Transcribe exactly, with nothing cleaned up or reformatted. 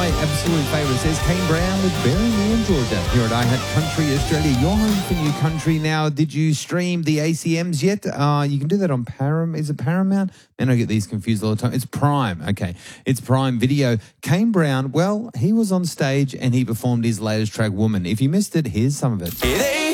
my absolute favourite says Kane Brown with Bury Me in Georgia. Here at iHeart Country Australia, your home for new country. Now, did you stream the A C Ms yet? Uh, you can do that on Param. Is it Paramount? Man, I get these confused all the time. It's Prime. Okay, it's Prime Video. Kane Brown, well, he was on stage and he performed his latest track, Woman. If you missed it, here's some of it. It ain't